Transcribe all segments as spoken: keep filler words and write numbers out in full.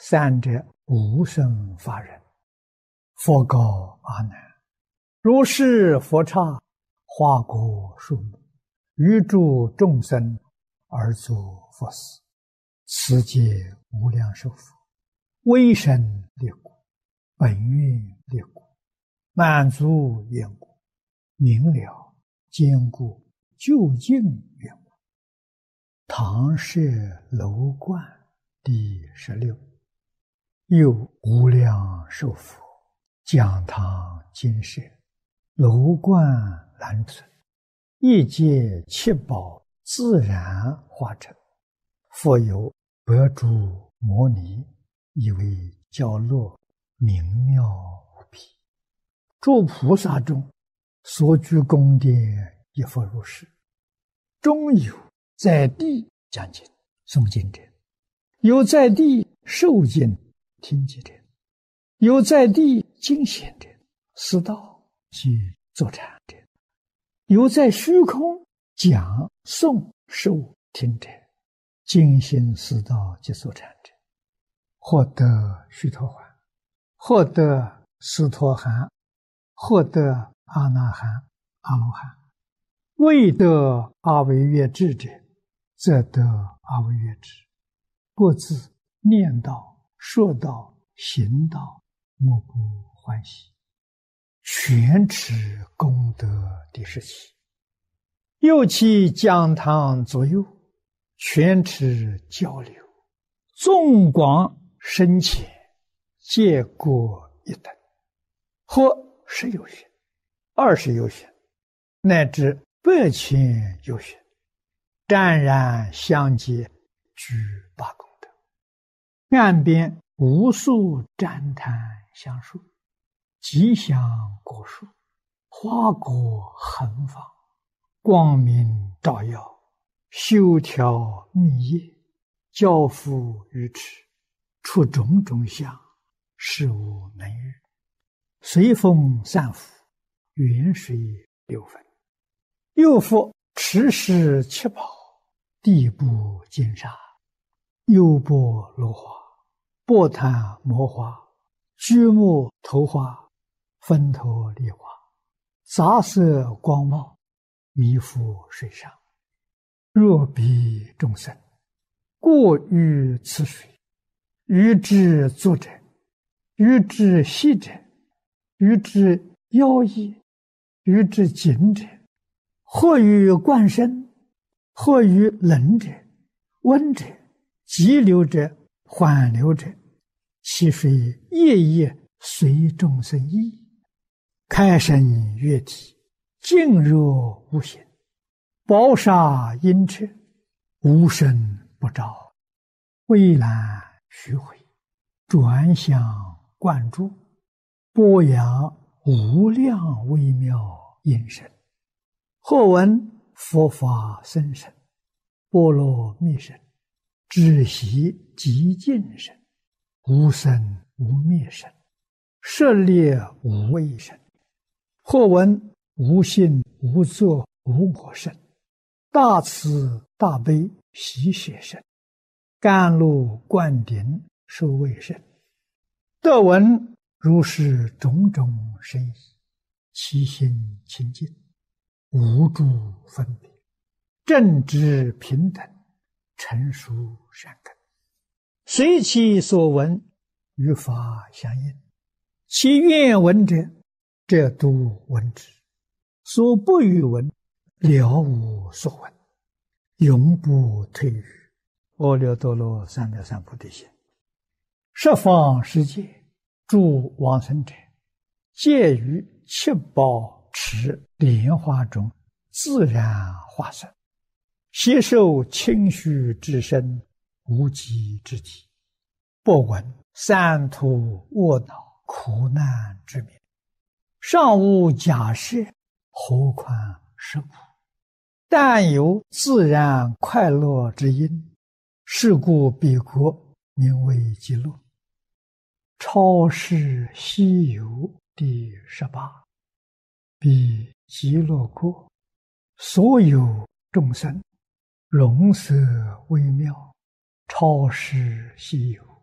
三者无生法忍。佛告阿难：如是佛刹，花果树木，于诸众生而作佛事，此皆无量寿佛，威神力故，本愿力故，满足愿故，明了坚固究竟愿故。唐舍楼观第十六。又无量寿佛讲堂金舍，楼观蓝存，一界七宝自然化成，复有百诸摩尼，以为教落，明妙无比。诸菩萨中所居宫殿，亦复如是。中有在地讲经诵经者，有在地受经听经者，有在地经显者，思道及坐禅者，有在虚空讲诵受听者，精心思道及坐禅者，获得须陀洹，获得斯陀含，获得阿那含、阿罗汉。未得阿惟越致者，则得阿惟越致。各自念道、说道、行道，莫不欢喜。全持功德第十七。又其讲堂左右，全持交流，纵广深浅，皆各一等，或十有寻，二十有寻，乃至百千有寻，湛然相接，具八功德。岸边无数旃檀香树，吉祥果树，花果横放，光明照耀，修条密叶，交付于持，出种种相，事无能喻。随风散伏，远水流分。又复持世七宝，地部金沙，优波罗花，波檀摩花，居木头花，分头梨花，杂色光茂，弥覆水上。若彼众生过于此水，于之坐者，于之息者，于之腰衣，于之颈者，或于冠身，或于冷者、温者、急流者、缓流者，其水夜夜随众生意，开生悦体，静若无形，宝刹阴阙，无声不照，蔚蓝虚回，转向灌注，播扬无量微妙音声。或闻佛法僧声，波罗蜜声，止息极静声，无生无灭声，舍猎无畏声。或闻无性无作无我声，大慈大悲喜舍声，甘露灌顶受畏声。得闻如是种种声意，其心清净，无诸分别，正直平等，成熟善根，随其所闻，与法相应。其愿闻者，则度闻之；所不欲闻，了无所闻，永不退于阿耨多罗三藐三菩提心。十方世界诸往生者，皆于七宝池莲花中自然化身，悉受清虚之身，无极之体，不闻三途卧恼苦难之名，尚无假设，何况是苦？但有自然快乐之因，是故彼国名为极乐。超世西游第十八。彼极乐国，所有众生，容色微妙，超世稀有，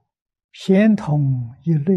先通一类